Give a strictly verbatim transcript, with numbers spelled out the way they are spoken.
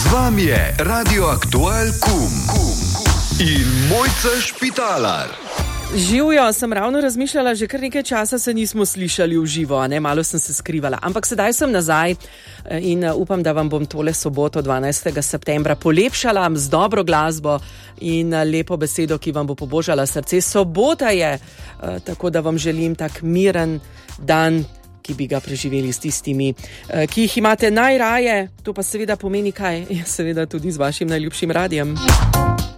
Z vami je Radio Aktual Kum in Mojca Špitalar. Živijo, sem ravno razmišljala, že kar nekaj časa se nismo slišali v živo, ne? Malo sem se skrivala, ampak sedaj sem nazaj in upam, da vam bom tole soboto dvanajstega septembra polepšala z dobro glasbo in lepo besedo, ki vam bo pobožala srce. Sobota je, tako da vam želim tak miren dan, ki bi ga preživeli s tistimi, ki jih imate najraje, to pa seveda pomeni kaj? Seveda tudi z vašim najljubšim radijem.